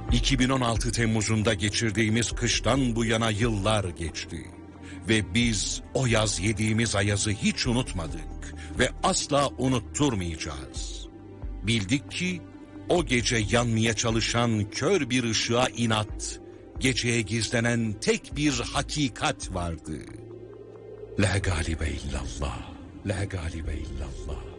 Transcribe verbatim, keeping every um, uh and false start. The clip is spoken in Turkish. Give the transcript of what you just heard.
iki bin on altı Temmuz'unda geçirdiğimiz kıştan bu yana yıllar geçti. Ve biz o yaz yediğimiz ayazı hiç unutmadık ve asla unutturmayacağız. Bildik ki o gece yanmaya çalışan kör bir ışığa inat, geceye gizlenen tek bir hakikat vardı. La galibe illallah, la galibe illallah.